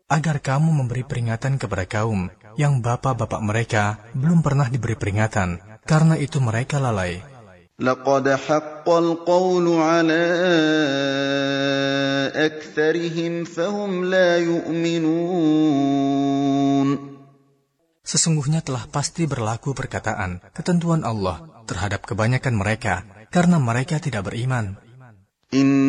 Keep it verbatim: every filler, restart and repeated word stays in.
agar kamu memberi peringatan kepada kaum yang bapak-bapak mereka belum pernah diberi peringatan, karena itu mereka lalai. لقد حق القول على أكثرهم فهم لا يؤمنون. Sesungguhnya telah pasti berlaku perkataan, ketentuan Allah terhadap kebanyakan mereka, karena mereka tidak beriman.